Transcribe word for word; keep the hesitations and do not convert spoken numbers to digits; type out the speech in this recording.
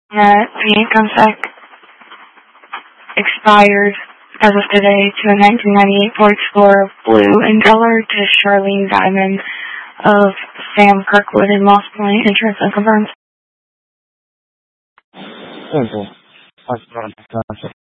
that the income tax expired as of today to a nineteen ninety-eight Ford Explorer of blue and color to Charlene Diamond of Sam Kirkwood in Moss Point. Insurance unconfirmed. Simple.